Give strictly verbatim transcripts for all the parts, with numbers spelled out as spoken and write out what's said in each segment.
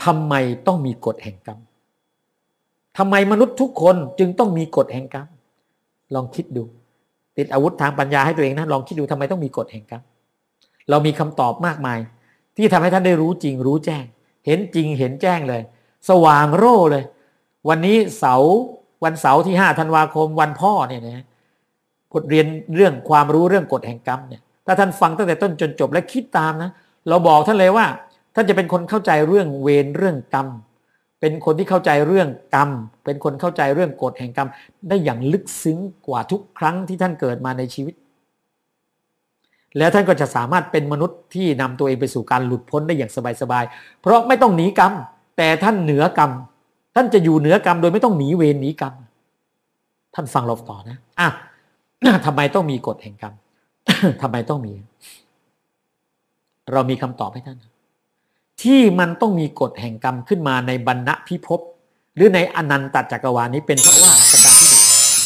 ำไมต้องมีกฎแห่งกรรมทำไมมนุษย์ทุกคนจึงต้องมีกฎแห่งกรรมลองคิดดูติดอาวุธทางปัญญาให้ตัวเองนะลองคิดดูทำไมต้องมีกฎแห่งกรรมเรามีคำตอบมากมายที่ทำให้ท่านได้รู้จริงรู้แจ้งเห็นจริงเห็นแจ้งเลยสว่างโร่เลยวันนี้เสาร์วันเสาร์ที่ห้าธันวาคมวันพ่อเนี่ยนะบทเรียนเรื่องความรู้เรื่องกฎแห่งกรรมเนี่ยถ้าท่านฟังตั้งแต่ต้นจนจบและคิดตามนะเราบอกท่านเลยว่าท่านจะเป็นคนเข้าใจเรื่องเวรเรื่องกรรมเป็นคนที่เข้าใจเรื่องกรรมเป็นคนเข้าใจเรื่องกฎแห่งกรรมได้อย่างลึกซึ้งกว่าทุกครั้งที่ท่านเกิดมาในชีวิตแล้วท่านก็จะสามารถเป็นมนุษย์ที่นำตัวเองไปสู่การหลุดพ้นได้อย่างสบายๆเพราะไม่ต้องหนีกรรมแต่ท่านเหนือกรรมท่านจะอยู่เหนือกรรมโดยไม่ต้องหนีเวรหนีกรรมท่านฟังเราต่อนะอ่ะทำไมต้องมีกฎแห่งกรรม ทำไมต้องมีเรามีคำตอบให้ท่านที่มันต้องมีกฎแห่งกรรมขึ้นมาในบรรณพิภพหรือในอนันตจักรวาลนี้เป็นเพราะว่าประการที่หนึ่ง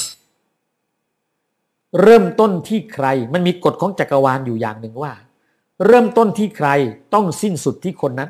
เริ่มต้นที่ใครมันมีกฎของจักรวาลอยู่อย่างหนึ่งว่าเริ่มต้นที่ใครต้องสิ้นสุดที่คนนั้น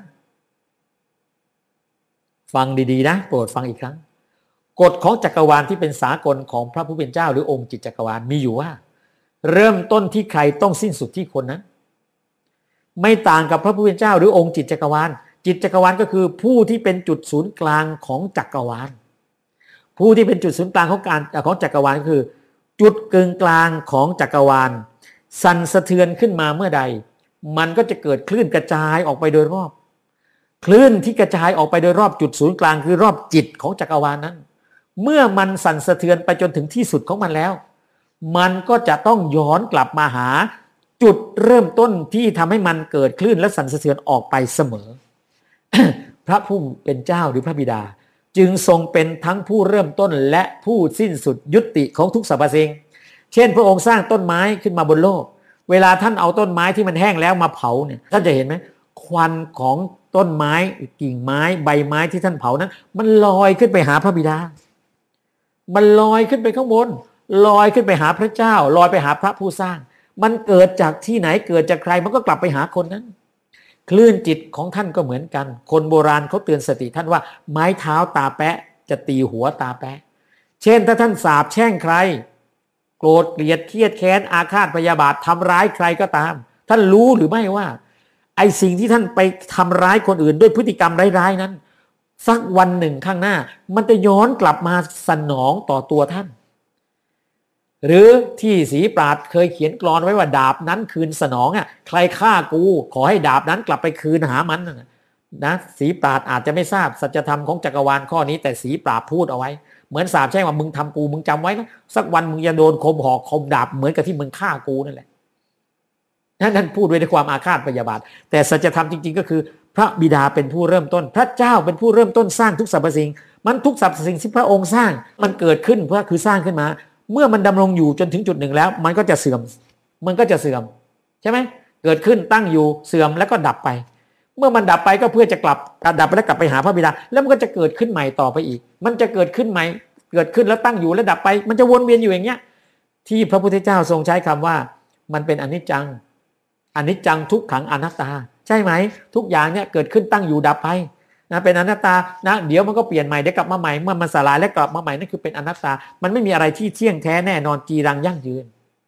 ฟังดีๆนะโปรดฟังอีกครั้งกฎของจักรวาลที่เป็นสากลของพระผู้เป็นเจ้าหรือองค์จิตจักรวาลมีอยู่ว่าเริ่มต้นที่ใครต้องสิ้นสุดที่คนนั้นไม่ต่างกับพระผู้เป็นเจ้าหรือองค์จิตจักรวาลจิตจักรวาลก็คือผู้ที่เป็นจุดศูนย์กลางของจักรวาลผู้ที่เป็นจุดศูนย์กลางของการของจักรวาลก็คือจุดกึ่งกลางของจักรวาลสั่นสะเทือนขึ้นมาเมื่อใดมันก็จะเกิดคลื่นกระจายออกไปโดยรอบคลื่นที่กระจายออกไปโดยรอบจุดศูนย์กลางคือรอบจิตของจักรวาลนั้นเมื่อมันสั่นสะเทือนไปจนถึงที่สุดของมันแล้วมันก็จะต้องย้อนกลับมาหาจุดเริ่มต้นที่ทำให้มันเกิดคลื่นและสั่นสะเทือนออกไปเสมอ พระผู้เป็นเจ้าหรือพระบิดาจึงทรงเป็นทั้งผู้เริ่มต้นและผู้สิ้นสุดยุติของทุกสรรพสิ่งเช่นพระองค์สร้างต้นไม้ขึ้นมาบนโลกเวลาท่านเอาต้นไม้ที่มันแห้งแล้วมาเผาเนี่ยท่านจะเห็นไหมควันของต้นไม้กิ่งไม้ใบไม้ที่ท่านเผานั้นมันลอยขึ้นไปหาพระบิดามันลอยขึ้นไปข้างบนลอยขึ้นไปหาพระเจ้าลอยไปหาพระผู้สร้างมันเกิดจากที่ไหนเกิดจากใครมันก็กลับไปหาคนนั้นคลื่นจิตของท่านก็เหมือนกันคนโบราณเขาเตือนสติท่านว่าไม้เท้าตาแปะจะตีหัวตาแปะเช่นถ้าท่านสาปแช่งใครโกรธเกลียดเครียดแค้นอาฆาตพยาบาททำร้ายใครก็ตามท่านรู้หรือไม่ว่าไอ้สิ่งที่ท่านไปทำร้ายคนอื่นด้วยพฤติกรรมร้ายๆนั้นสักวันหนึ่งข้างหน้ามันจะย้อนกลับมาสนองต่อตัวท่านหรือที่ศรีปราชญ์เคยเขียนกลอนไว้ว่าดาบนั้นคืนสนองอ่ะใครฆ่ากูขอให้ดาบนั้นกลับไปคืนหามันนะศรีปราชญ์อาจจะไม่ทราบสัจธรรมของจักรวาลข้อนี้แต่ศรีปราชญ์พูดเอาไว้เหมือนสาปแช่งว่ามึงทำกูมึงจำไว้นะสักวันมึงจะโดนคมหอกคมดาบเหมือนกับที่มึงฆ่ากูนั่นแหละนั่นพูดด้วยความอาฆาตพยาบาทแต่สัจธรรมจริงๆก็คือพระบิดาเป็นผู้เริ่มต้นพระเจ้าเป็นผู้เริ่มต้นสร้างทุกสรรพสิ่งมันทุกสรรพสิ่งที่พระองค์สร้างมันเกิดขึ้นเพื่อคือสร้างขึ้นมาเมื่อมันดำรงอยู่จนถึงจุดหนึ่งแล้วมันก็จะเสื่อมมันก็จะเสื่อมใช่ไหมเกิดขึ้นตั้งอยู่เสื่อมแล้วก็ดับไปเมื่อมันดับไปก็เพื่อจะกลับดับไปแล้วกลับไปหาพระบิดาแล้วมันก็จะเกิดขึ้นใหม่ต่อไปอีกมันจะเกิดขึ้นใหม่เกิดขึ้นแล้วตั้งอยู่แล้วดับไปมันจะวนเวียนอยู่อย่างเงี้ยที่พระพุทธเจ้าทรงใช้คำว่ามันเป็นอนิจจังอนิจจังทุกขังอนัตตาใช่ไหมทุกอย่างเนี่ยเกิดขึ้นตั้งอยู่ดับไปนะเป็นอนัตตานะเดี๋ยวมันก็เปลี่ยนใหม่เดี๋ยวกลับมาใหม่เมื่อมันสลายแล้วกลับมาใหม่นั่นคือเป็นอนัตตามันไม่มีอะไรที่เที่ยงแท้แน่นอนจีรังยั่งยืน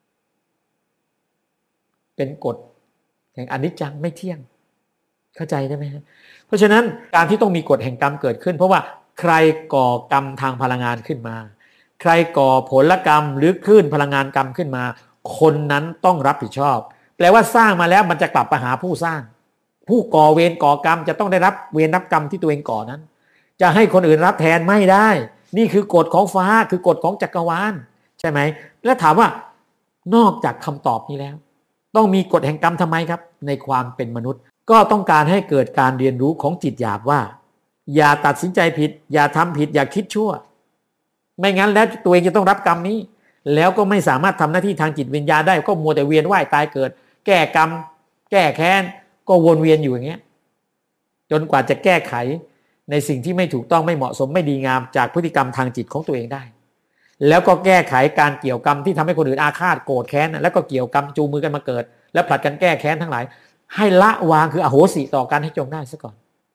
เป็นกฎแห่งอนิจจังไม่เที่ยงเข้าใจได้ไหมเพราะฉะนั้นการที่ต้องมีกฎแห่งกรรมเกิดขึ้นเพราะว่าใครก่อกรรมทางพลังงานขึ้นมาใครก่อผลกรรมหรือคลื่นพลังงานกรรมขึ้นมาคนนั้นต้องรับผิดชอบแปลว่าสร้างมาแล้วมันจะกลับไปหาผู้สร้างผู้ก่อเวรก่อกรรมจะต้องได้รับเวรรับกรรมที่ตัวเองก่อนั้นจะให้คนอื่นรับแทนไม่ได้นี่คือกฎของฟ้าคือกฎของจักรวาลใช่ไหมแล้วถามว่านอกจากคำตอบนี้แล้วต้องมีกฎแห่งกรรมทำไมครับในความเป็นมนุษย์ก็ต้องการให้เกิดการเรียนรู้ของจิตหยาบว่าอย่าตัดสินใจผิดอย่าทำผิดอย่าคิดชั่วไม่งั้นแล้วตัวเองจะต้องรับกรรมนี้แล้วก็ไม่สามารถทำหน้าที่ทางจิตวิญญาณได้ก็มัวแต่เวียนว่ายตายเกิดแก้กรรมแก้แค้นก็วนเวียนอยู่อย่างเงี้ยจนกว่าจะแก้ไขในสิ่งที่ไม่ถูกต้องไม่เหมาะสมไม่ดีงามจากพฤติกรรมทางจิตของตัวเองได้แล้วก็แก้ไขการเกี่ยวกรรมที่ทำให้คนอื่นอาฆาตโกรธแค้นแล้วก็เกี่ยวกรรมจูงมือกันมาเกิดแล้วผลัดกันแก้แค้นทั้งหลายให้ละวางคืออโหสิต่อกันให้จงได้ซะก่อน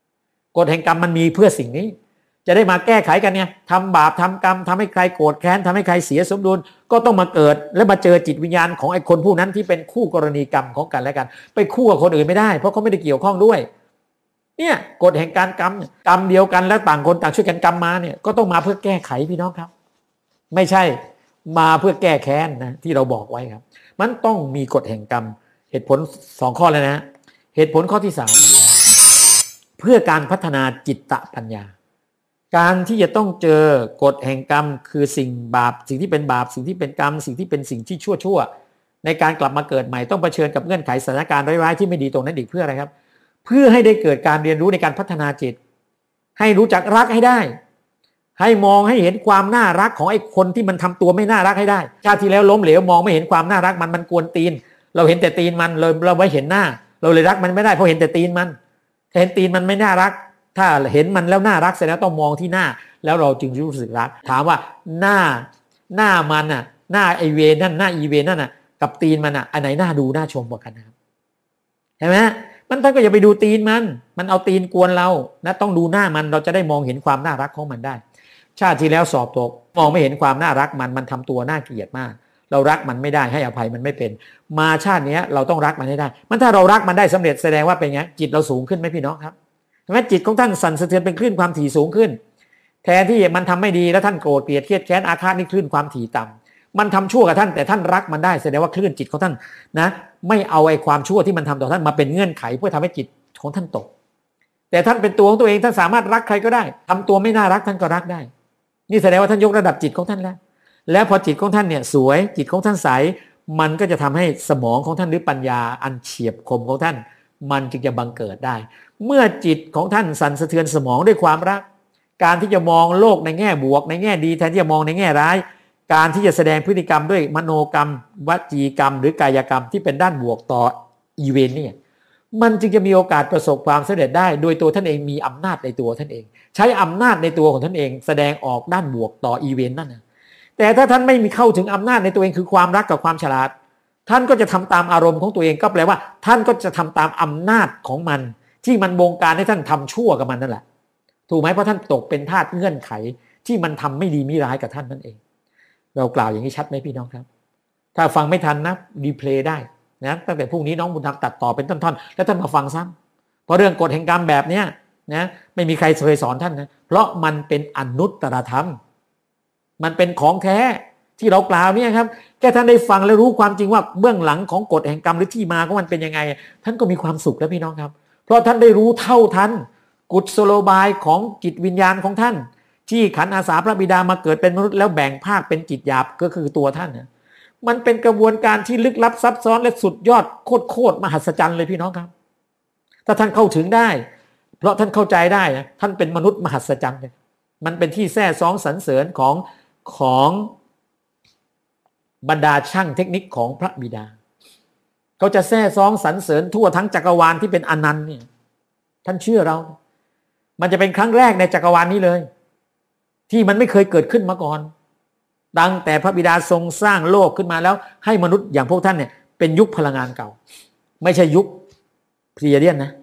กฎแห่งกรรมมันมีเพื่อสิ่งนี้จะได้มาแก้ไขกันเนี่ยทำบาปทำกรรมทำให้ใครโกรธแค้นทำให้ใครเสียสมดุลก็ต้องมาเกิดและมาเจอจิตวิญญาณของไอ้คนผู้นั้นที่เป็นคู่กรณีกรรมของกันและกันไปคู่กับคนอื่นไม่ได้เพราะเขาไม่ได้เกี่ยวข้องด้วยเนี่ยกฎแห่งการกรรมกรรมเดียวกันแล้วต่างคนต่างช่วยกันกรรมมาเนี่ยก็ต้องมาเพื่อแก้ไขพี่น้องครับไม่ใช่มาเพื่อแก้แค้นนะที่เราบอกไว้ครับมันต้องมีกฎแห่งกรรมเหตุผลสองข้อแล้วนะเหตุผลข้อที่สามเพื่อการพัฒนาจิตตปัญญาการที่จะต้องเจอกฎแห่งกรรมคือสิ่งบาปสิ่งที่เป็นบาปสิ่งที่เป็นกรรมสิ่งที่เป็นสิ่งที่ชั่วชั่วในการกลับมาเกิดใหม่ต้องเผชิญกับเงื่อนไขสถานการณ์ร้ายๆที่ไม่ดีตรงนั้นอีกเพื่ออะไรครับเพื่อให้ได้เกิดการเรียนรู้ในการพัฒนาจิตให้รู้จักรักให้ได้ให้มองให้เห็นความน่ารักของไอ้คนที่มันทำตัวไม่น่ารักให้ได้ชาติที่แล้วล้มเหลวมองไม่เห็นความน่ารักมันมันกวนตีนเราเห็นแต่ตีนมันเลยเราไม่เห็นหน้าเราเลยรักมันไม่ได้เพราะเห็นแต่ตีนมันถ้าเห็นตีนมันไม่น่ารักถ้าเห็นมันแล้วน่ารักเสร็จแล้วต้องมองที่หน้าแล้วเราจึงรู้สึกรักถามว่าหน้าหน้ามันน่ะหน้าไอเวนั่นหน้าอีเวนั่นน่ะกับตีนมันน่ะอันไหนน่าดูน่าชมกว่ากันนะครับเห็นไหมมันท่านก็อย่าไปดูตีนมันมันเอาตีนกวนเรานะต้องดูหน้ามันเราจะได้มองเห็นความน่ารักของมันได้ชาติที่แล้วสอบตกมองไม่เห็นความน่ารักมันมันทำตัวน่าเกลียดมากเรารักมันไม่ได้ให้อภัยมันไม่เป็นมาชาตินี้เราต้องรักมันให้ได้มันถ้าเรารักมันได้สำเร็จแสดงว่าเป็นไงจิตเราสูงขึ้นไหมพี่น้องครับเห็นไหมจิตของท่านสั่นสะเทือนเป็นคลื่นความถี่สูงขึ้นแทนที่มันทำไม่ดีแล้วท่านโกรธเกลียดเครียดแค้นอาฆาตนี่คลื่นความถี่ต่ำมันทำชั่วกับท่านแต่ท่านรักมันได้แสดงว่าคลื่นจิตของท่านนะไม่เอาไอ้ความชั่วที่มันทำต่อท่านมาเป็นเงื่อนไขเพื่อทำให้จิตของท่านตกแต่ท่านเป็นตัวของตัวเองท่านสามารถรักใครก็ได้ทำตัวไม่น่ารักท่านก็รักได้นี่แสดงว่าท่านยกระดับจิตของท่านแล้วแล้วพอจิตของท่านเนี่ยสวยจิตของท่านใสมันก็จะทำให้สมองของท่านหรือปัญญาอันเฉียบคมของท่านมันจึงจะบังเกิดได้เมื่อจิตของท่านสั่นสะเทือนสมองด้วยความรักการที่จะมองโลกในแง่บวกในแง่ดีแทนที่จะมองในแง่ร้ายการที่จะแสดงพฤติกรรมด้วยมโนกรรมวจีกรรมหรือกายกรรมที่เป็นด้านบวกต่ออีเวนต์เนี่ยมันจึงจะมีโอกาสประสบความสำเร็จได้โดยตัวท่านเองมีอำนาจในตัวท่านเองใช้อำนาจในตัวของท่านเองแสดงออกด้านบวกต่ออีเวนต์นั่นนะแต่ถ้าท่านไม่มีเข้าถึงอำนาจในตัวเองคือความรักกับความฉลาดท่านก็จะทำตามอารมณ์ของตัวเองก็แปลว่าท่านก็จะทำตามอำนาจของมันที่มันบงการให้ท่านทำชั่วกับมันนั่นแหละถูกไหมเพราะท่านตกเป็นทาสเงื่อนไขที่มันทำไม่ดีไม่ร้ายกับท่านนั่นเองเรากล่าวอย่างนี้ชัดไหมพี่น้องครับถ้าฟังไม่ทันนะรีเพลย์ได้นะตั้งแต่พรุ่งนี้น้องบุญธรรมตัดต่อเป็นท่อนๆแล้วท่านมาฟังซ้ำเพราะเรื่องกฎแห่งกรรมแบบเนี้ยนะไม่มีใครเคยสอนท่านนะเพราะมันเป็นอนุตตรธรรมมันเป็นของแท้ที่เรากล่าวเนี่ยครับแค่ท่านได้ฟังแล้วรู้ความจริงว่าเบื้องหลังของกฎแห่งกรรมหรือที่มาของมันเป็นยังไงท่านก็มีความสุขแล้วพี่น้องครับเพราะท่านได้รู้เท่าทันกุศโลบายของจิตวิญญาณของท่านที่ขันธ์อาสาพระบิดามาเกิดเป็นมนุษย์แล้วแบ่งภาคเป็นจิตหยาบก็คือตัวท่านนะมันเป็นกระบวนการที่ลึกลับซับซ้อนและสุดยอดโคตรโคตรมหัศจรรย์เลยพี่น้องครับถ้าท่านเข้าถึงได้เพราะท่านเข้าใจได้นะท่านเป็นมนุษย์มหัศจรรย์เลยมันเป็นที่แท้ซ้องสรรเสริญของของบรรดาช่างเทคนิคของพระบิดาเขาจะแท้ซ้องสรรเสริญทั่วทั้งจักรวาลที่เป็นอนันต์เนี่ยท่านเชื่อเรามันจะเป็นครั้งแรกในจักรวาลนี้เลยที่มันไม่เคยเกิดขึ้นมาก่อนดังแต่พระบิดาทรงสร้างโลกขึ้นมาแล้วให้มนุษย์อย่างพวกท่านเนี่ยเป็นยุคพลังงานเก่าไม่ใช่ยุคพรีเดียนนะ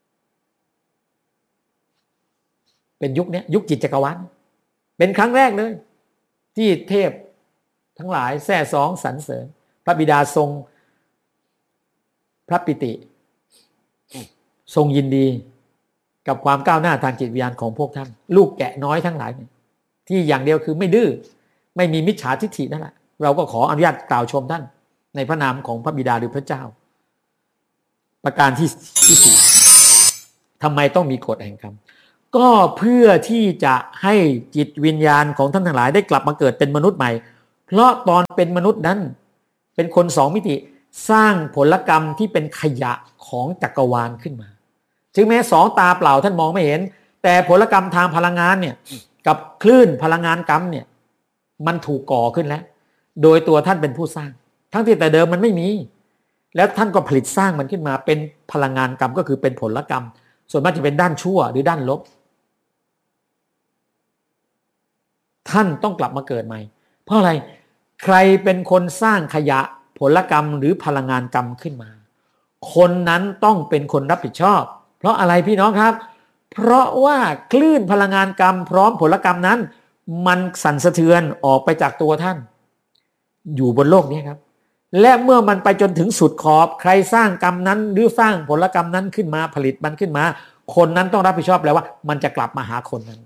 เป็นยุคนี้ยุคจิตจักรวาลเป็นครั้งแรกเลยที่เทพทั้งหลายแท้ซ้องสรรเสริญพระบิดาทรงพระปิติทรงยินดีกับความก้าวหน้าทางจิตวิญญาณของพวกท่านลูกแกะน้อยทั้งหลายที่อย่างเดียวคือไม่ดื้อไม่มีมิจฉาทิฏฐินั่นแหละเราก็ขออนุญาตกล่าวชมท่านในพระนามของพระบิดาหรือพระเจ้าประการที่ที่สี่ทำไมต้องมีกฎแห่งกรรมก็เพื่อที่จะให้จิตวิญญาณของท่านทั้งหลายได้กลับมาเกิดเป็นมนุษย์ใหม่เพราะตอนเป็นมนุษย์นั้นเป็นคนสองมิติสร้างผลกรรมที่เป็นขยะของจักรวาลขึ้นมาถึงแม้สองตาเปล่าท่านมองไม่เห็นแต่ผลกรรมทางพลังงานเนี่ยกับคลื่นพลังงานกรรมเนี่ยมันถูกก่อขึ้นแล้วโดยตัวท่านเป็นผู้สร้างทั้งที่แต่เดิมมันไม่มีแล้วท่านก็ผลิตสร้างมันขึ้นมาเป็นพลังงานกรรมก็คือเป็นผลกรรมส่วนมากจะเป็นด้านชั่วหรือด้านลบท่านต้องกลับมาเกิดใหม่เพราะอะไรใครเป็นคนสร้างขยะผลกรรมหรือพลังงานกรรมขึ้นมาคนนั้นต้องเป็นคนรับผิดชอบเพราะอะไรพี่น้องครับเพราะว่าคลื่นพลังงานกรรมพร้อมผลกรรมนั้นมันสั่นสะเทือนออกไปจากตัวท่านอยู่บนโลกนี้ครับและเมื่อมันไปจนถึงสุดขอบใครสร้างกรรมนั้นหรือสร้างผลกรรมนั้นขึ้นมาผลิตมันขึ้นมาคนนั้นต้องรับผิดชอบแล้วว่ามันจะกลับมาหาคนนั้น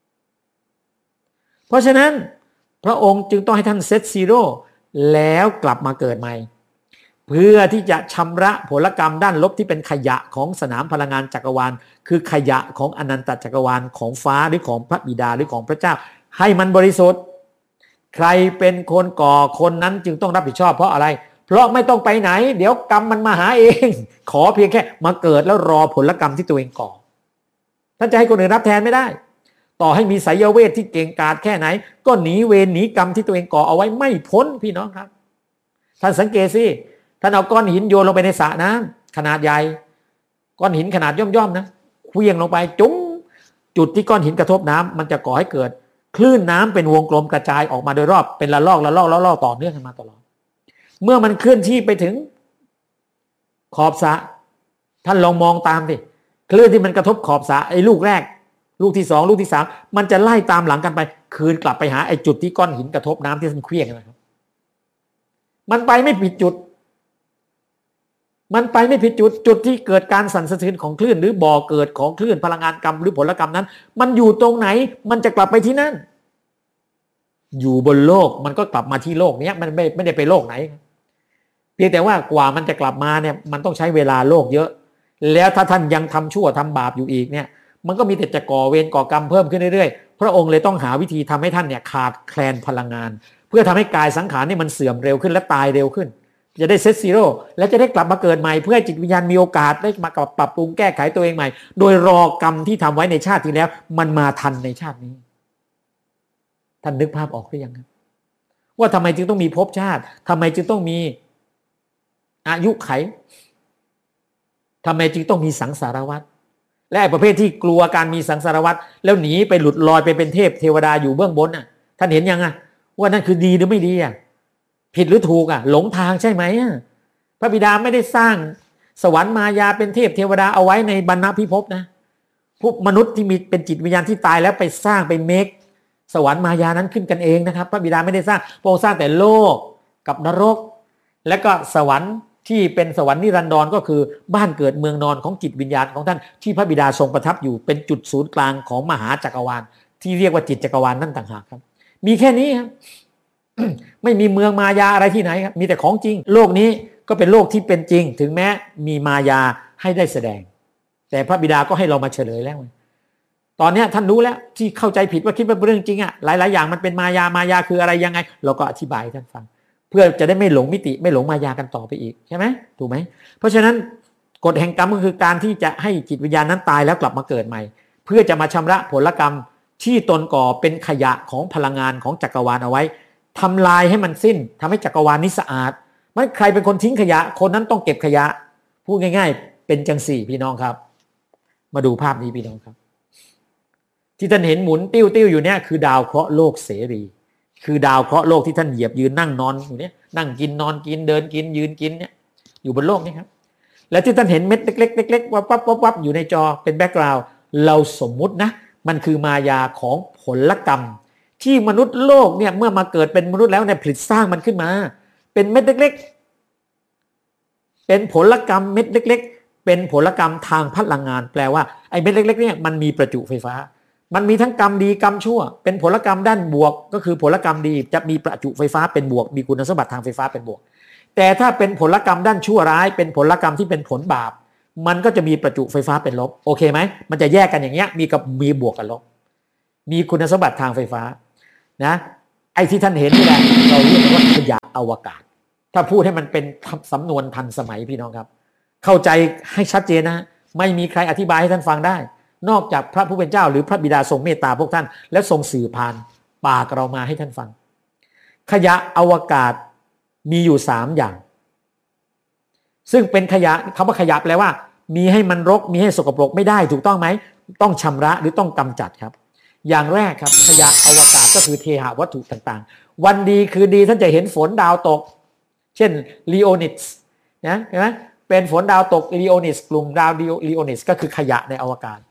เพราะฉะนั้นพระองค์จึงต้องให้ท่านเซตซีโร่แล้วกลับมาเกิดใหม่เพื่อที่จะชำระผลกรรมด้านลบที่เป็นขยะของสนามพลังงานจักรวาลคือขยะของอนันตจักรวาลของฟ้าหรือของพระบิดาหรือของพระเจ้าให้มันบริสุทธิ์ใครเป็นคนก่อคนนั้นจึงต้องรับผิดชอบเพราะอะไรเพราะไม่ต้องไปไหนเดี๋ยวกรรมมันมาหาเองขอเพียงแค่มาเกิดแล้วรอผลกรรมที่ตัวเองก่อท่านจะให้คนอื่นรับแทนไม่ได้ต่อให้มีไสยเวทที่เก่งกาจแค่ไหนก็หนีเวรหนีกรรมที่ตัวเองก่อเอาไว้ไม่พ้นพี่น้องครับท่านสังเกตสิท่านเอาก้อนหินโยนลงไปในสระน้ำขนาดใหญ่ก้อนหินขนาดย่อมๆนะเคลื่อนลงไปจุ้งจุดที่ก้อนหินกระทบน้ำมันจะก่อให้เกิดคลื่นน้ำเป็นวงกลมกระจายออกมาโดยรอบเป็นละลอกละลอกละลอกต่อเนื่องกันมาตลอดเมื่อมันเคลื่อนที่ไปถึงขอบสระท่านลองมองตามสิคลื่นที่มันกระทบขอบสระไอ้ลูกแรกลูกที่สองลูกที่สามมันจะไล่ตามหลังกันไปคืนกลับไปหาไอ้จุดที่ก้อนหินกระทบน้ำที่มันเคลื่อนกันนะครับมันไปไม่ผิดจุดมันไปไม่ผิดจุดจุดที่เกิดการสั่นสะเทือนของคลื่นหรือบ่อเกิดของคลื่นพลังงานกรรมหรือผลกรรมนั้นมันอยู่ตรงไหนมันจะกลับไปที่นั่นอยู่บนโลกมันก็กลับมาที่โลกนี้มันไม่ไม่ได้ไปโลกไหนเพียงแต่ว่ากว่ามันจะกลับมาเนี่ยมันต้องใช้เวลาโลกเยอะแล้วถ้าท่านยังทำชั่วทำบาปอยู่อีกเนี่ยมันก็มีแต่จะก่อเวรก่อกรรมเพิ่มขึ้นเรื่อยๆพระองค์เลยต้องหาวิธีทำให้ท่านเนี่ยขาดแคลนพลังงานเพื่อทำให้กายสังขารนี่มันเสื่อมเร็วขึ้นและตายเร็วขึ้นจะได้เซตซีโร่และจะได้กลับมาเกิดใหม่เพื่อให้จิตวิญญาณมีโอกาสได้มาปรับปรุงแก้ไขตัวเองใหม่โดยรอกรรมที่ทำไว้ในชาติที่แล้วมันมาทันในชาตินี้ท่านนึกภาพออกหรือยังครับว่าทำไมจึงต้องมีภพชาติทำไมจึงต้องมีอายุไขทำไมจึงต้องมีสังสารวัฏและไอ้ประเภทที่กลัวการมีสังสารวัฏแล้วหนีไปหลุดลอยไปเป็นเทพเทวดาอยู่เบื้องบนน่ะท่านเห็นยังอ่ะว่านั่นคือดีหรือไม่ดีอ่ะผิดหรือถูกอ่ะหลงทางใช่ไหมอ่ะพระบิดาไม่ได้สร้างสวรรค์มายาเป็นเทพเทวดาเอาไว้ในบรรณพิภพนะพวกมนุษย์ที่มีเป็นจิตวิญญาณที่ตายแล้วไปสร้างไปเมคสวรรค์มายานั้นขึ้นกันเองนะครับพระบิดาไม่ได้สร้างพระองค์สร้างแต่โลกกับนรกและก็สวรรค์ที่เป็นสวรรค์นิรันดรก็คือบ้านเกิดเมืองนอนของจิตวิญญาณของท่านที่พระบิดาทรงประทับอยู่เป็นจุดศูนย์กลางของมหาจักรวาลที่เรียกว่าจิตจักรวาลนั่นต่างหากครับมีแค่นี้ครับ ไม่มีเมืองมายาอะไรที่ไหนครับมีแต่ของจริงโลกนี้ก็เป็นโลกที่เป็นจริงถึงแม้มีมายาให้ได้แสดงแต่พระบิดาก็ให้เรามาเฉลยแล้วตอนนี้ท่านรู้แล้วที่เข้าใจผิดว่าคิดว่าเรื่องจริงอ่ะหลายๆอย่างมันเป็นมายามายาคืออะไรยังไงเราก็อธิบายให้ท่านฟังเพื่อจะได้ไม่หลงมิติไม่หลงมายากันต่อไปอีกใช่ไหมถูกไหมเพราะฉะนั้นกฎแห่งกรรมก็คือการที่จะให้จิตวิญญาณนั้นตายแล้วกลับมาเกิดใหม่เพื่อจะมาชำระผลกรรมที่ตนก่อเป็นขยะของพลังงานของจักรวาลเอาไว้ทำลายให้มันสิ้นทำให้จักรวาลนี้สะอาดมันใครเป็นคนทิ้งขยะคนนั้นต้องเก็บขยะพูดง่ายๆเป็นจังสี่พี่น้องครับมาดูภาพนี้พี่น้องครับที่ท่านเห็นหมุนติ้วติ้วอยู่เนี่ยคือดาวเคราะห์โลกเสรีคือดาวเคราะห์โลกที่ท่านเหยียบยืนนั่งนอนอยู่เนี่ยนั่งกินนอนกินเดินกินยืนกินเนี่ยอยู่บนโลกนี้ครับและที่ท่านเห็นเม็ดเล็กๆเล็กๆวับวับวับวับอยู่ในจอเป็นแบ็คกราวด์เราสมมุตินะมันคือมายาของผลกรรมที่มนุษย์โลกเนี่ยเมื่อมาเกิดเป็นมนุษย์แล้วเนี่ยผลิตสร้างมันขึ้นมาเป็นเม็ดเล็กๆเป็นผลกรรมเม็ดเล็กๆเป็นผลกรรมทางพลังงานแปลว่าไอ้เม็ดเล็กๆเนี่ยมันมีประจุไฟฟ้ามันมีทั้งกรรมดีกรรมชั่วเป็นผลกรรมด้านบวกก็คือผลกรรมดีจะมีประจุไฟฟ้าเป็นบวกมีคุณสมบัติทางไฟฟ้าเป็นบวกแต่ถ้าเป็นผลกรรมด้านชั่วร้ายเป็นผลกรรมที่เป็นผลบาปมันก็จะมีประจุไฟฟ้าเป็นลบโอเคไหมมันจะแยกกันอย่างเงี้ยมีกับมีบวกกับลบมีคุณสมบัติทางไฟฟ้านะไอ้ที่ท่านเห็นนี่แหละเราเรียกว่าขยะอวกาศถ้าพูดให้มันเป็นสำนวนทันสมัยพี่น้องครับเข้าใจให้ชัดเจนนะไม่มีใครอธิบายให้ท่านฟังได้นอกจากพระผู้เป็นเจ้าหรือพระบิดาทรงเมตตาพวกท่านและทรงสื่อผ่านปากเรามาให้ท่านฟังขยะอวกาศมีอยู่สามอย่างซึ่งเป็นขยะคำว่าขยะแปลว่ามีให้มันรกมีให้สกปรกไม่ได้ถูกต้องไหมต้องชำระหรือต้องกำจัดครับอย่างแรกครับขยะอวกาศก็คือเทหะวัตถุต่างๆวันดีคือดีท่านจะเห็นฝนดาวตกเช่นลีโอนิสนะเห็นไหมเป็นฝนดาวตกลีโอนิสกลุ่มดาวลีโอนิสก็คือขยะในอวกาศ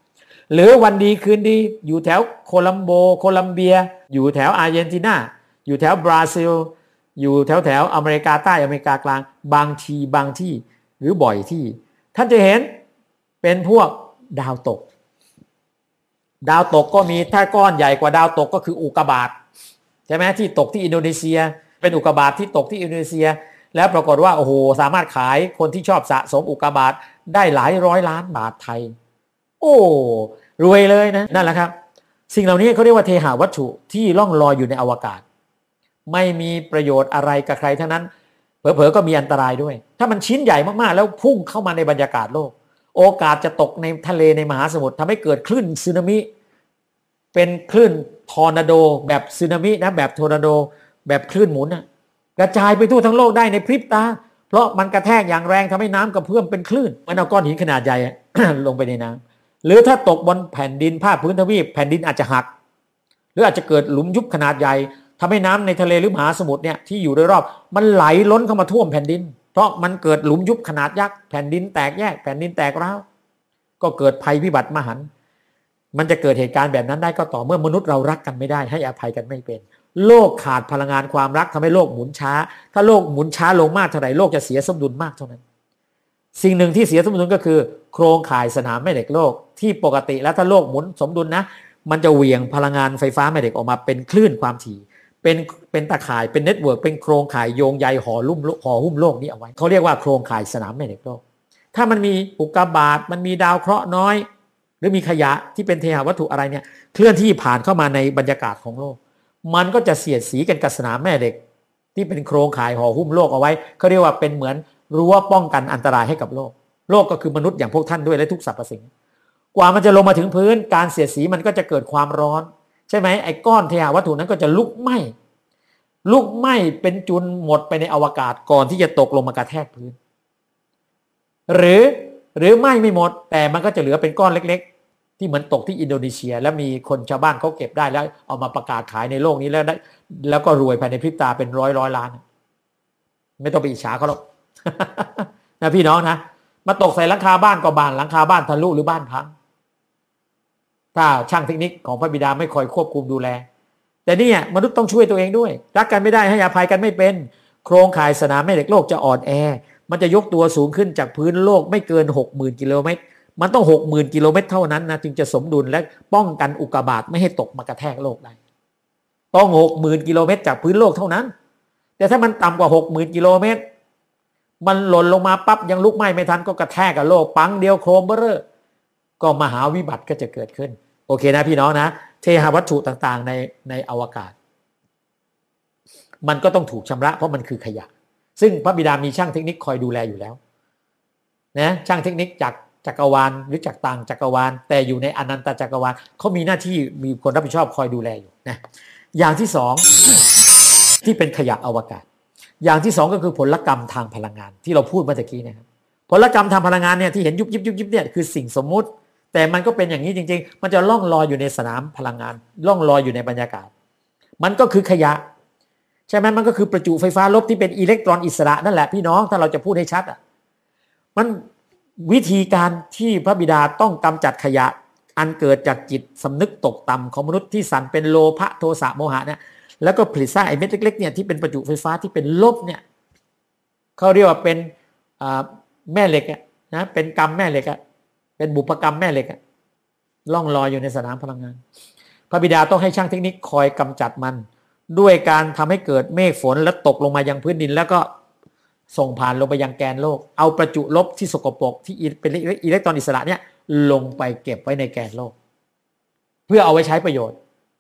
หรือวันดีคืนดีอยู่แถวโคลัมโบโคลัมเบียอยู่แถวอาร์เจนตินาอยู่แถวบราซิลอยู่แถวแถวอเมริกาใต้อเมริกากลางบางทีบางที่หรือบ่อยที่ท่านจะเห็นเป็นพวกดาวตกดาวตกก็มีถ้าก้อนใหญ่กว่าดาวตกก็คืออุกกาบาตใช่ไหมที่ตกที่อินโดนีเซียเป็นอุกกาบาตที่ตกที่อินโดนีเซียแล้วปรากฏว่าโอ้โหสามารถขายคนที่ชอบสะสมอุกกาบาตได้หลายร้อยล้านบาทไทยโอ้รวยเลยนะนั่นแหละครับสิ่งเหล่านี้เขาเรียกว่าเทหวัตถุที่ล่องลอยอยู่ในอวกาศไม่มีประโยชน์อะไรกับใครทั้งนั้นเผลอๆก็มีอันตรายด้วยถ้ามันชิ้นใหญ่มากๆแล้วพุ่งเข้ามาในบรรยากาศโลกโอกาสจะตกในทะเลในมหาสมุทรทำให้เกิดคลื่นสึนามิเป็นคลื่นทอร์นาโดแบบสึนามินะแบบทอร์นาโดแบบคลื่นหมุนนะกระจายไปทั่วทั้งโลกได้ในพริบตาเพราะมันกระแทกอย่างแรงทำให้น้ำกระเพื่อมเป็นคลื่นมันเอาก้อนหินขนาดใหญ่ ลงไปในน้ำหรือถ้าตกบนแผ่นดินภาคพื้นทวีปแผ่นดินอาจจะหักหรืออาจจะเกิดหลุมยุบขนาดใหญ่ทำให้น้ำในทะเลหรือมหาสมุทรเนี่ยที่อยู่โดยรอบมันไหลล้นเข้ามาท่วมแผ่นดินเพราะมันเกิดหลุมยุบขนาดยักษ์แผ่นดินแตกแยกแผ่นดินแตกร้าวก็เกิดภัยพิบัติมหันต์มันจะเกิดเหตุการณ์แบบนั้นได้ก็ต่อเมื่อมนุษย์เรารักกันไม่ได้ให้อภัยกันไม่เป็นโลกขาดพลังงานความรักทำให้โลกหมุนช้าถ้าโลกหมุนช้าลงมากเท่าไหร่โลกจะเสียสมดุลมากเท่านั้นสิ่งหนึ่งที่เสียสมดุลก็คือโครงข่ายสนามแม่เหล็กโลกที่ปกติแล้วถ้าโลกหมุนสมดุลนะมันจะเหวี่ยงพลังงานไฟฟ้าแม่เหล็กออกมาเป็นคลื่นความถี่เป็นเป็นตาข่ายเป็นเน็ตเวิร์กเป็นโครงข่ายโยงใยห่อลุ่มห่อหุ้มโลกนี้เอาไว้เขาเรียกว่าโครงข่ายสนามแม่เหล็กโลกถ้ามันมีอุกกาบาตมันมีดาวเคราะห์น้อยหรือมีขยะที่เป็นเทหวัตถุอะไรเนี่ยเคลื่อนที่ผ่านเข้ามาในบรรยากาศของโลกมันก็จะเสียดสีกันกับสนามแม่เหล็กที่เป็นโครงข่ายห่อหุ้มโลกเอาไว้เขาเรียกว่าเป็นเหมือนรั้วป้องกันอันตรายให้กับโลกโลกก็คือมนุษย์อย่างพวกท่านด้วยและทุกสรรพสิ่งกว่ามันจะลงมาถึงพื้นการเสียดสีมันก็จะเกิดความร้อนใช่ไหมไอ้ก้อนเทหวัตถุนั้นก็จะลุกไหม้ลุกไหม้เป็นจุลหมดไปในอวกาศก่อนที่จะตกลงมากระแทกพื้นหรือหรือไหม้ไม่หมดแต่มันก็จะเหลือเป็นก้อนเล็กๆที่เหมือนตกที่อินโดนีเซียแล้วมีคนชาวบ้านเขาเก็บได้แล้วเอามาประกาศขายในโลกนี้แล้วได้แล้วก็รวยภายในพริบตาเป็นร้อยร้อยล้านไม่ต้องไปอิจฉาเขาหรอก นะพี่น้องนะมาตกใส่หลังคาบ้านก็บ้านหลังคาบ้านทะลุหรือบ้านพังถ้าช่างเทคนิคของพระบิดาไม่คอยควบคุมดูแลแต่นี่มนุษย์ต้องช่วยตัวเองด้วยรักกันไม่ได้ให้อภัยกันไม่เป็นโครงข่ายสนามแม่เหล็กโลกจะอ่อนแอมันจะยกตัวสูงขึ้นจากพื้นโลกไม่เกิน หกหมื่น กิโลเมตรมันต้อง หกหมื่น กิโลเมตรเท่านั้นนะจึงจะสมดุลและป้องกันอุกกาบาตไม่ให้ตกมากระแทกโลกได้ต้อง หกหมื่น กิโลเมตรจากพื้นโลกเท่านั้นแต่ถ้ามันต่ำกว่า หกหมื่น กิโลเมตรมันหล่นลงมาปั๊บยังลุกไหม้ไม่ทันก็กระแทกกับโลกปังเดียวโครมเบ้อเร่อก็มหาวิบัติก็จะเกิดขึ้นโอเคนะพี่น้องนะเทหวัตถุต่างๆในในอวกาศมันก็ต้องถูกชำระเพราะมันคือขยะซึ่งพระบิดามีช่างเทคนิคคอยดูแลอยู่แล้วนะช่างเทคนิคจากจักรวาลหรือจากต่างจักรวาลแต่อยู่ในอนันตจักรวาลเขามีหน้าที่มีคนรับผิดชอบคอยดูแลอยู่นะอย่างที่สอง ที่เป็นขยะอวกาศอย่างที่สองก็คือผลกรรมทางพลังงานที่เราพูดเมื่อกี้นะครับผลกรรมทางพลังงานเนี่ยที่เห็นยุบยิบยุบยิบเนี่ยคือสิ่งสมมุติแต่มันก็เป็นอย่างนี้จริงๆมันจะล่องลอยอยู่ในสนามพลังงานล่องลอยอยู่ในบรรยากาศมันก็คือขยะใช่ไหมมันก็คือประจุไฟฟ้าลบที่เป็นอิเล็กตรอนอิสระนั่นแหละพี่น้องถ้าเราจะพูดให้ชัดอ่ะมันวิธีการที่พระบิดาต้องกำจัดขยะอันเกิดจากจิตสำนึกตกต่ำของมนุษย์ที่สั่นเป็นโลภะโทสะโมหะเนี่ยแล้วก็ผลิตสร้างไอ้เม็ดเล็กๆเนี่ยที่เป็นประจุไฟฟ้าที่เป็นลบเนี่ยเขาเรียกว่าเป็นแม่เหล็กนะเป็นกรรมแม่เหล็กอะเป็นบุพกรรมแม่เหล็กอะล่องลอยอยู่ในสนามพลังงานพระบิดาต้องให้ช่างเทคนิคคอยกำจัดมันด้วยการทำให้เกิดเมฆฝนแล้วตกลงมายังพื้นดินแล้วก็ส่งผ่านลงไปยังแกนโลกเอาประจุลบที่สกปรกที่เป็นอิเล็กตรอนอิสระเนี่ยลงไปเก็บไว้ในแกนโลกเพื่อเอาไว้ใช้ประโยชน์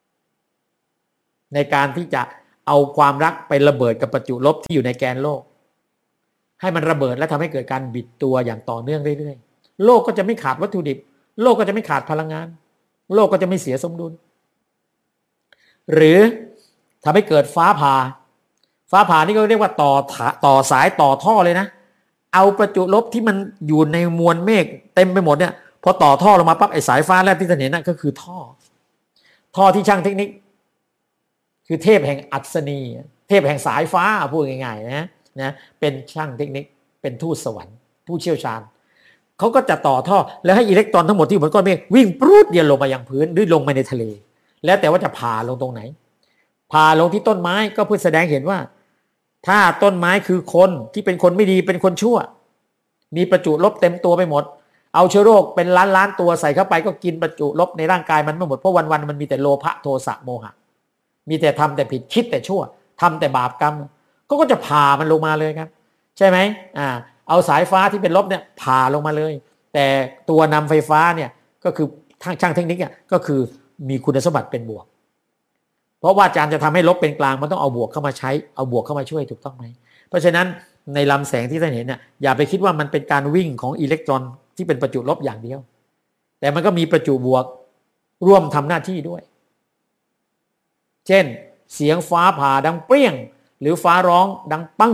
ในการที่จะเอาความรักไประเบิดกับประจุลบที่อยู่ในแกนโลกให้มันระเบิดและทำให้เกิดการบิดตัวอย่างต่อเนื่องเรื่อยๆโลกก็จะไม่ขาดวัตถุดิบโลกก็จะไม่ขาดพลังงานโลกก็จะไม่เสียสมดุลหรือทำให้เกิดฟ้าผ่าฟ้าผ่านี่ก็เรียกว่าต่อต่อสายต่อท่อเลยนะเอาประจุลบที่มันอยู่ในมวลเมฆเต็มไปหมดเนี่ยพอต่อท่อลงมาปั๊บไอ้สายฟ้าแลบที่ท่านเห็นนั่นก็คือท่อท่อที่ช่างเทคนิคคือเทพแห่งอัศนีเทพแห่งสายฟ้าพูดง่ายๆนะนะเป็นช่างเทคนิคเป็นทูตสวรรค์ผู้เชี่ยวชาญเขาก็จะต่อท่อแล้วให้อิเล็กตรอนทั้งหมดที่อยู่บนก้อนเมฆวิ่งปรูดเดียวลงมายังพื้นหรือลงมาในทะเลแล้วแต่ว่าจะผ่าลงตรงไหนผ่าลงที่ต้นไม้ก็เพื่อแสดงเห็นว่าถ้าต้นไม้คือคนที่เป็นคนไม่ดีเป็นคนชั่วมีประจุลบเต็มตัวไปหมดเอาเชื้อโรคเป็นล้านล้านตัวใส่เข้าไปก็กินประจุลบในร่างกายมันไม่หมดเพราะวันๆมันมีแต่โลภะโทสะโมหะมีแต่ทำแต่ผิดคิดแต่ชั่วทำแต่บาปกรรมก็ก็จะผ่ามันลงมาเลยครับใช่ไหมอ่าเอาสายฟ้าที่เป็นลบเนี่ยผ่าลงมาเลยแต่ตัวนำไฟฟ้าเนี่ยก็คือทางช่างเทคนิคอ่ะก็คือมีคุณสมบัติเป็นบวกเพราะว่าอาจารย์จะทำให้ลบเป็นกลางมันต้องเอาบวกเข้ามาใช้เอาบวกเข้ามาช่วยถูกต้องไหมเพราะฉะนั้นในลำแสงที่ท่านเห็นเนี่ยอย่าไปคิดว่ามันเป็นการวิ่งของอิเล็กตรอนที่เป็นประจุลบอย่างเดียวแต่มันก็มีประจุบวกร่วมทำหน้าที่ด้วยเช่นเสียงฟ้าผ่าดังเปรี้ยงหรือฟ้าร้องดังปั้ง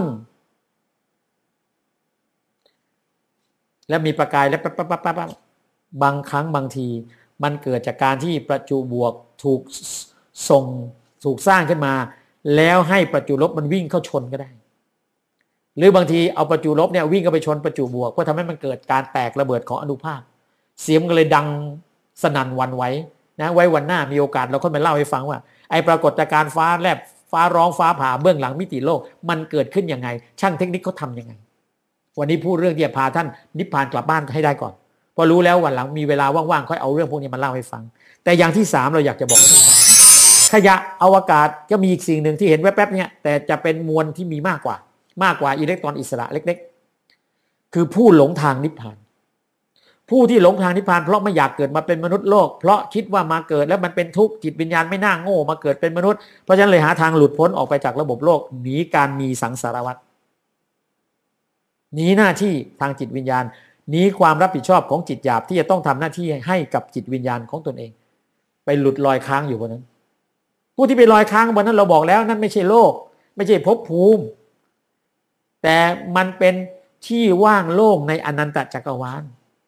และมีประกายและปั๊บปั๊บปั๊บปั๊บบางครั้งบางทีมันเกิดจากการที่ประจุบวกถูกส่งถูกสร้างขึ้นมาแล้วให้ประจุลบมันวิ่งเข้าชนก็ได้หรือบางทีเอาประจุลบเนี่ยวิ่งเข้าไปชนประจุบวกเพื่อทำให้มันเกิดการแตกระเบิดของอนุภาคเสียงก็เลยดังสนั่นหวั่นไหวนะไว้วันหน้ามีโอกาสเราค่อยมาเล่าให้ฟังว่าไอ้ปรากฏการณ์ฟ้าแลบฟ้าร้องฟ้าผ่าเบื้องหลังมิติโลกมันเกิดขึ้นยังไงช่างเทคนิคเขาทำยังไงวันนี้พูดเรื่องที่จะพาท่านนิพพานกลับบ้านให้ได้ก่อนพอรู้แล้ววันหลังมีเวลาว่างๆค่อยเอาเรื่องพวกนี้มาเล่าให้ฟังแต่อย่างที่สามเราอยากจะบอกขยะอวกาศก็มีอีกสิ่งหนึ่งที่เห็นแวบๆเนี่ยแต่จะเป็นมวลที่มีมากกว่ามากกว่าอิเล็กตรอนอิสระเล็กๆคือผู้หลงทางนิพพานผู้ที่หลงทางนิพพานเพราะไม่อยากเกิดมาเป็นมนุษย์โลกเพราะคิดว่ามาเกิดแล้วมันเป็นทุกข์จิตวิญญาณไม่น่าโง่มาเกิดเป็นมนุษย์เพราะฉะนั้นเลยหาทางหลุดพ้นออกไปจากระบบโลกหนีการมีสังสารวัฏหนีหน้าที่ทางจิตวิญญาณหนีความรับผิดชอบของจิตหยาบที่จะต้องทำหน้าที่ให้กับจิตวิญญาณของตนเองไปหลุดลอยค้างอยู่บนนั้นผู้ที่ไปลอยค้างบนนั้นเราบอกแล้วนั่นไม่ใช่โลกไม่ใช่ภพภูมิแต่มันเป็นที่ว่างโล่งในอนันตจักรวาล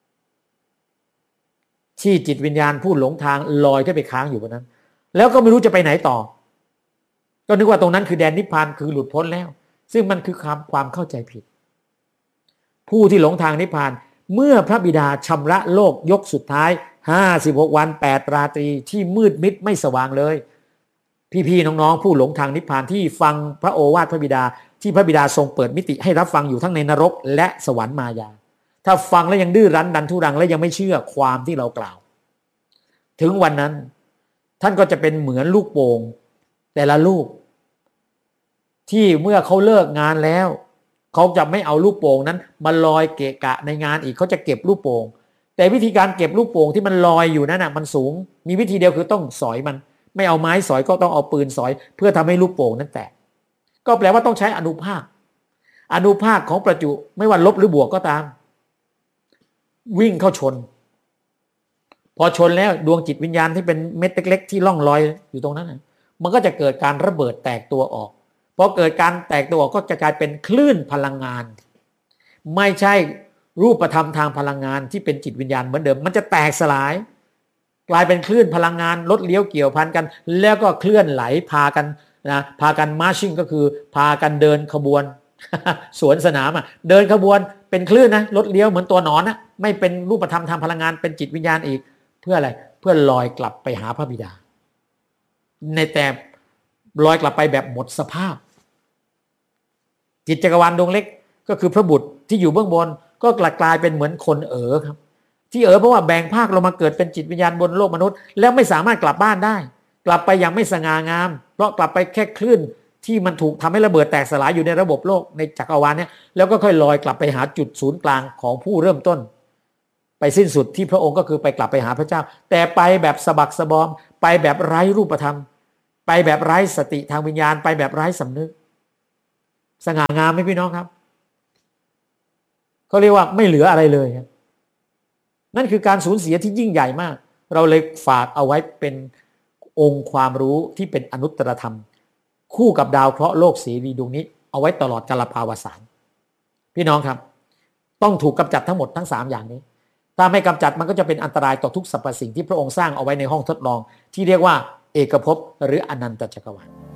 ที่จิตวิญญาณผู้หลงทางลอยขึ้นไปค้างอยู่บนนั้นแล้วก็ไม่รู้จะไปไหนต่อก็นึกว่าตรงนั้นคือแดนนิพพานคือหลุดพ้นแล้วซึ่งมันคือความความเข้าใจผิดผู้ที่หลงทางนิพพานเมื่อพระบิดาชำระโลกยกสุดท้ายห้าสิบหกวันแปดราตรีที่มืดมิดไม่สว่างเลยพี่ๆน้องๆผู้หลงทางนิพพานที่ฟังพระโอวาทพระบิดาที่พระบิดาทรงเปิดมิติให้รับฟังอยู่ทั้งในนรกและสวรรค์มายาถ้าฟังแล้วยังดื้อรั้นดันทุรังและยังไม่เชื่อความที่เรากล่าวถึงวันนั้นท่านก็จะเป็นเหมือนลูกโป่งแต่ละลูกที่เมื่อเขาเลิกงานแล้วเขาจะไม่เอาลูกโป่งนั้นมาลอยเกะกะในงานอีกเขาจะเก็บลูกโป่งแต่วิธีการเก็บลูกโป่งที่มันลอยอยู่นั้นน่ะมันสูงมีวิธีเดียวคือต้องสอยมันไม่เอาไม้สอยก็ต้องเอาปืนสอยเพื่อทำให้ลูกโป่งนั้นแตกก็แปลว่าต้องใช้อนุภาคอนุภาคของประจุไม่ว่าลบหรือบวกก็ตามวิ่งเข้าชนพอชนแล้วดวงจิตวิญญาณที่เป็นเม็ดเล็กๆที่ล่องลอยอยู่ตรงนั้นมันก็จะเกิดการระเบิดแตกตัวออกพอเกิดการแตกตัวออกก็จะกลายเป็นคลื่นพลังงานไม่ใช่รูปธรรมทางพลังงานที่เป็นจิตวิญญาณเหมือนเดิมมันจะแตกสลายกลายเป็นคลื่นพลังงานลดเลี้ยวเกี่ยวพันกันแล้วก็เคลื่อนไหลพากันนะพากันมาร์ชิ่งก็คือพากันเดินขบวน สวนสนามอ่ะเดินขบวนเป็นคลื่นนะลดเลี้ยวเหมือนตัวหนอนนะไม่เป็นรูปธรรมทางพลังงานเป็นจิตวิญญาณอีกเพื่ออะไรเพื่อลอยกลับไปหาพระบิดาในแต่ลอยกลับไปแบบหมดสภาพจิตจักรวาลดวงเล็กก็คือพระบุตรที่อยู่เบื้องบนก็กลายเป็นเหมือนคนเอ๋อครับที่เอ๋อเพราะว่าแบ่งภาคเรามาเกิดเป็นจิตวิญญาณบนโลกมนุษย์แล้วไม่สามารถกลับบ้านได้กลับไปอย่างไม่สง่างามเพราะกลับไปแค่คลื่นที่มันถูกทำให้ระเบิดแตกสลายอยู่ในระบบโลกในจักรวาลเนี่ยแล้วก็ค่อยลอยกลับไปหาจุดศูนย์กลางของผู้เริ่มต้นไปสิ้นสุดที่พระองค์ก็คือไปกลับไปหาพระเจ้าแต่ไปแบบสะบักสะบอมไปแบบไร้รูปธรรมไปแบบไร้สติทางวิญญาณไปแบบไร้สำนึกสง่างามไหมพี่น้องครับเขาเรียกว่าไม่เหลืออะไรเลยครับนั่นคือการสูญเสียที่ยิ่งใหญ่มากเราเลยฝากเอาไว้เป็นองค์ความรู้ที่เป็นอนุตตรธรรมคู่กับดาวเคราะห์โลกเสรีดวงนี้เอาไว้ตลอดกาลภาวสานพี่น้องครับต้องถูกกำจัดทั้งหมดทั้งสามอย่างนี้ถ้าไม่กำจัดมันก็จะเป็นอันตรายต่อทุกสรรพสิ่งที่พระองค์สร้างเอาไว้ในห้องทดลองที่เรียกว่าเอกภพหรืออนันตจักรวาล